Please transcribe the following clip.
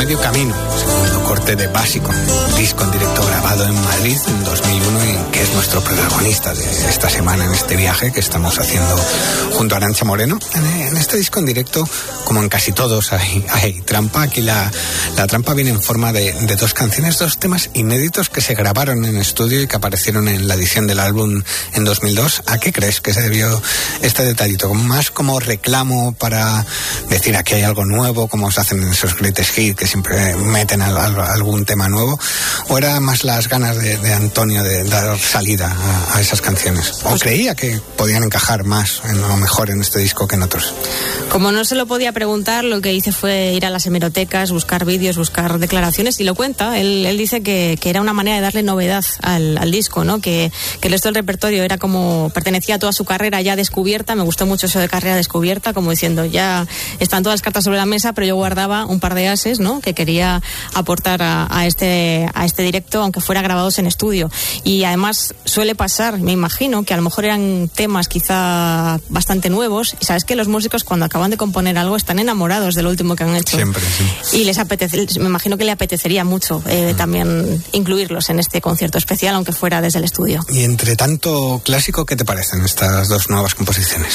Medio Camino, segundo corte de Básico, un disco en directo grabado en Madrid en 2001 y que es nuestro protagonista de esta semana en este viaje que estamos haciendo junto a Arantxa Moreno. En este disco en directo, como en casi todos, hay trampa. Aquí la trampa viene en forma de dos canciones, dos temas inéditos que se grabaron en estudio y que aparecieron en la edición del álbum en 2002. ¿A qué crees que se debió este detallito? ¿Más como reclamo para decir aquí hay algo nuevo, como se hacen en esos greatest hits que siempre meten algún tema nuevo? ¿O era más las ganas de Antonio de dar salida a esas canciones? ¿O creía que podían encajar más, en lo mejor, en este disco que en otros? Como no se lo podía preguntar, lo que hice fue ir a las hemerotecas, buscar vídeos, buscar declaraciones, y lo cuenta. Él dice que era una manera de darle novedad al disco, ¿no? Que el resto del repertorio era como pertenecía a toda su carrera ya descubierta. Me gustó mucho eso de carrera descubierta, como diciendo, ya están todas las cartas sobre la mesa, pero yo guardaba un par de ases, ¿no?, que quería aportar a este directo, aunque fuera grabados en estudio. Y además suele pasar, me imagino, que a lo mejor eran temas quizá bastante nuevos, y sabes que los músicos cuando acaban de componer algo están enamorados de lo último que han hecho. Siempre, sí. Y les apetece, me imagino que le apetecería mucho también incluirlos en este concierto especial, aunque fuera desde el estudio. Y entre tanto clásico, ¿qué te parecen estas dos nuevas composiciones?